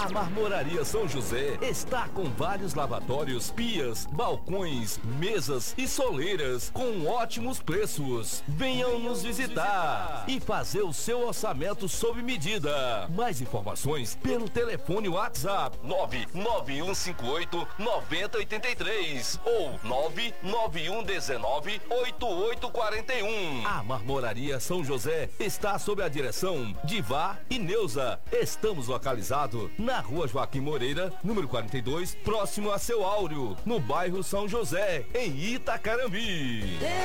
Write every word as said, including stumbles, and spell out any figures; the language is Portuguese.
A Marmoraria São José está com vários lavatórios, pias, balcões, mesas e soleiras com ótimos preços. Venham nos visitar e fazer o seu orçamento sob medida. Mais informações pelo telefone WhatsApp nove nove um cinco oito nove zero oito três ou nove nove um um nove oito oito quatro um. A Marmoraria São José está sob a direção de Vá e Neuza. Estamos localizados na Rua Joaquim Moreira, número quarenta e dois, próximo a Seu Áureo, no bairro São José, em Itacarambi.